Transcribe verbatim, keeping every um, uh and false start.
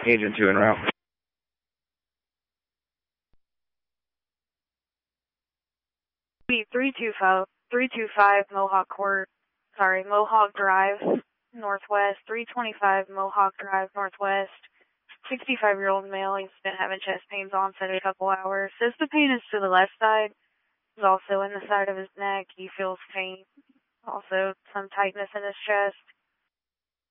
Agent two en route. three two five, three two five Mohawk Court, sorry, Mohawk Drive, Northwest, three twenty-five Mohawk Drive, Northwest. sixty-five-year-old male, he's been having chest pains on for a couple hours. Says the pain is to the left side. It's also in the side of his neck. He feels pain. Also some tightness in his chest.